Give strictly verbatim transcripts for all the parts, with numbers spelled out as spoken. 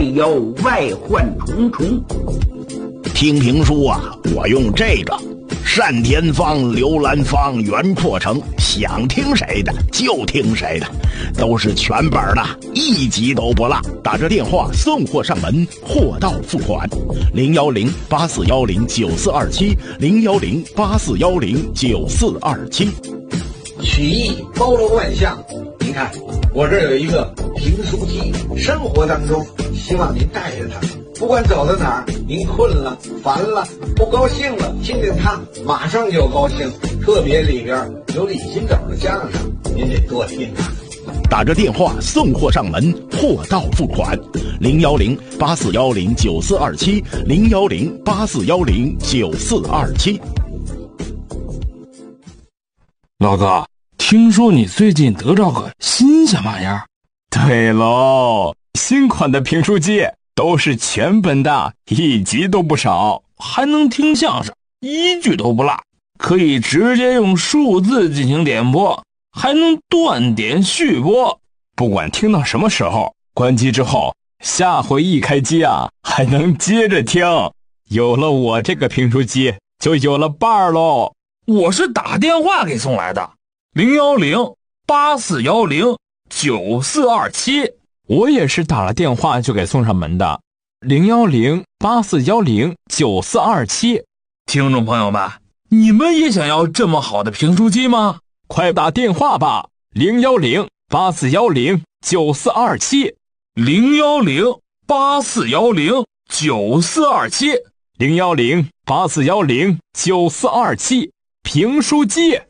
内忧外患重重。 听评书啊，我用这个单田芳、刘兰芳、袁阔成，想听谁的就听谁的，都是全本的，一集都不落。打着电话送货上门，货到付款。零幺零八四幺零九四二七，零幺零八四幺零九四二七。 曲艺包罗万象，您看我这儿有一个评书机，生活当中希望您带着它，不管走到哪儿，您困了、烦了、不高兴了，听听它，马上就高兴。特别里边有李金斗的相声，您得多听啊。 打着电话送货上门，货到付款。零幺零八四幺零九四二七，零幺零八四幺零九四二七。 老哥，听说你最近得着个新鲜玩意儿？ 对喽，新款的评书机都是全本的，一集都不少， 还能听相声，一句都不落，可以直接用数字进行点播，还能断点续播。 不管听到什么时候，关机之后，下回一开机啊，还能接着听。有了我这个评书机，就有了伴儿喽。 我是打电话给送来的，零幺零八四幺零九四二七。 我也是打了电话就给送上门的，零幺零八四幺零九四二七。 听众朋友们，你们也想要这么好的评书机吗？ 快打电话吧，零幺零八四幺零九四二七， 零幺零八四幺零九四二七， 零幺零八四幺零九四二七。评书机。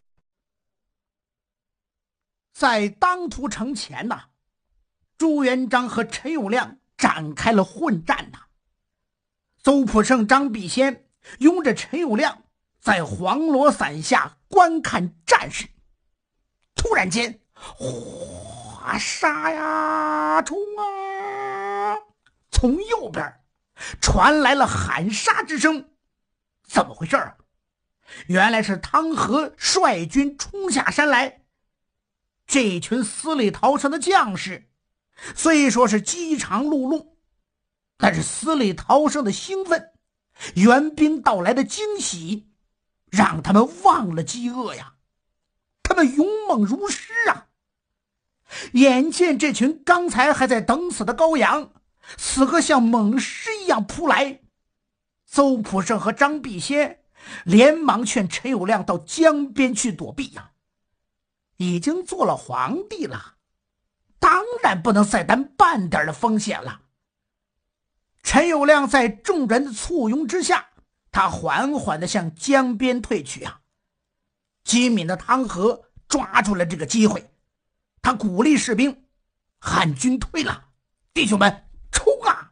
在当涂城前呐，朱元璋和陈友谅展开了混战呐。邹普胜、张必先拥着陈友谅在黄罗伞下观看战事。突然间，哗，杀呀，冲啊！从右边传来了喊杀之声。怎么回事啊？原来是汤和率军冲下山来。这群死里逃生的将士虽说是饥肠辘辘，但是死里逃生的兴奋，援兵到来的惊喜，让他们忘了饥饿呀。他们勇猛如狮啊！眼见这群刚才还在等死的羔羊，此刻像猛狮一样扑来。邹普胜和张必先连忙劝陈友谅到江边去躲避呀、啊。已经做了皇帝了，当然不能再担半点的风险了。陈友谅在众人的簇拥之下，他缓缓地向江边退去啊。机敏的汤和抓住了这个机会，他鼓励士兵：汉军退了，弟兄们冲啊！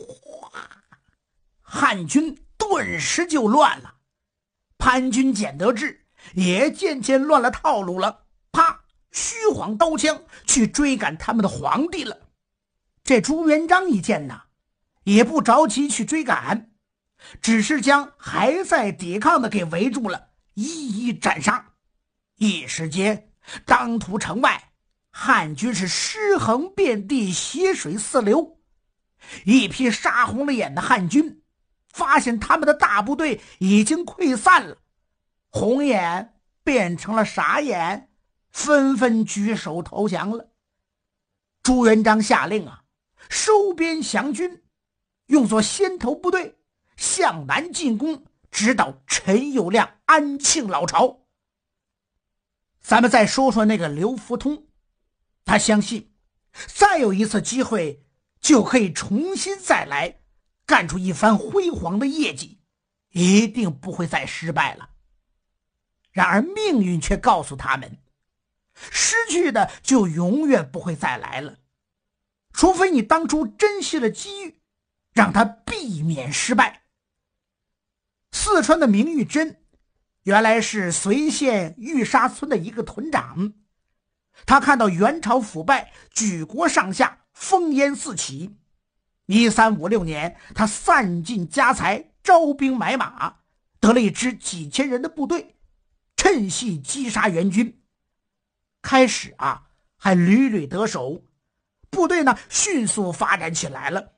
汉军顿时就乱了，潘军、简得志也渐渐乱了套路了，啪，虚晃刀枪去追赶他们的皇帝了。这朱元璋一见呢，也不着急去追赶，只是将还在抵抗的给围住了，一一斩杀。一时间，当涂城外汉军是尸横遍地，血水四流。一批杀红了眼的汉军发现他们的大部队已经溃散了，红眼变成了傻眼，纷纷举手投降了。朱元璋下令啊，收编降军，用作先头部队向南进攻，直捣陈友谅安庆老巢。咱们再说说那个刘福通，他相信再有一次机会就可以重新再来，干出一番辉煌的业绩，一定不会再失败了。然而命运却告诉他们，失去的就永远不会再来了，除非你当初珍惜了机遇，让他避免失败。四川的明玉珍原来是随县玉沙村的一个屯长，他看到元朝腐败，举国上下烽烟四起。一三五六年，他散尽家财，招兵买马，得了一支几千人的部队，趁隙击杀元军。开始啊，还屡屡得手，部队呢迅速发展起来了。